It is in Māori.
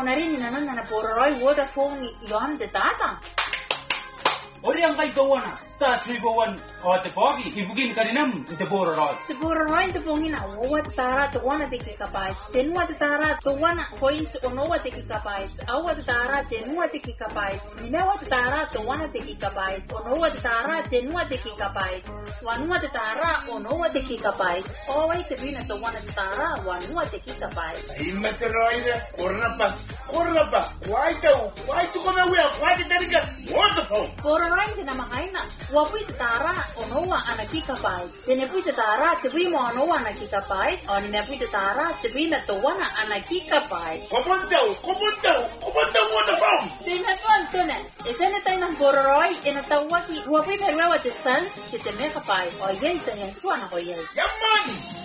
narin naman na Polaroid Vodafone yon the data. Orang kay kawana, start 301 o te pogi, ibugin kaninam te Polaroid. The Polaroid the phone what tara to 1 gigabyte. Then what tara to 1.0 gigabyte. Our tara 10 gigabyte. Nina what tara to 1 gigabyte. Or what tara 10 gigabyte. One what tara or no gigabyte. Always the bin to 1 tara 1 gigabyte. Immaterial Corrapa. Why to come away? Why did that get wonderful? Polaroid na makaina. Wapoy tara onowa ana gigabyte. Sinepoy tara tibi mo onowa ana gigabyte. O ninepoy tara tibi na towana ana gigabyte. Kumuntaw mo na bang? Sinepoy to na. Isene tayo ng Polaroid inatawag wapoy megawa distance 7 megabyte. O yay sa yan tuwa na ko yay. Yaman!